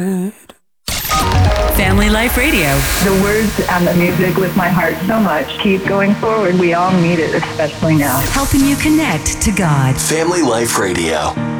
Family Life Radio. The words and the music lift my heart so much. Keep going forward. We all need it, especially now. Helping you connect to God. Family Life Radio.